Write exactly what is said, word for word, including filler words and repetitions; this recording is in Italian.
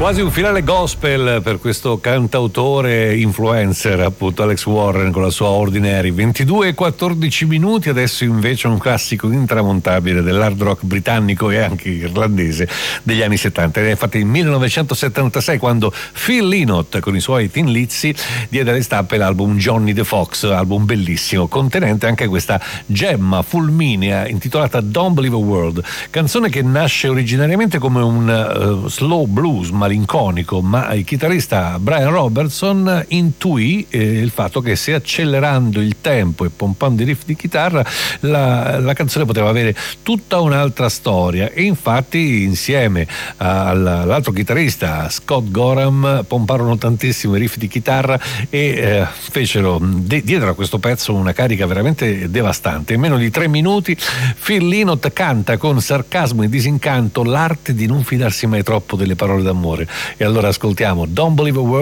Quasi un finale gospel per questo cantautore influencer, appunto Alex Warren, con la sua Ordinary. ventidue e quattordici minuti, adesso invece un classico intramontabile dell'hard rock britannico e anche irlandese degli anni settanta. Ed è infatti nel millenovecentosettantasei quando Phil Lynott con i suoi Thin Lizzy diede alle stampe l'album Johnny the Fox, album bellissimo, contenente anche questa gemma fulminea intitolata Don't Believe a Word, canzone che nasce originariamente come un uh, slow blues malinconico, ma il chitarrista Brian Robertson intuì eh, il fatto che se accelerando il tempo e pompando i riff di chitarra la, la canzone poteva avere tutta un'altra storia, e infatti insieme all'altro chitarrista Scott Gorham pomparono tantissimo i riff di chitarra e eh, fecero de- dietro a questo pezzo una carica veramente devastante. In meno di tre minuti Phil Lynott canta con sarcasmo e disincanto l'arte di non fidarsi mai troppo delle parole d'amore. E allora ascoltiamo Don't Believe a Word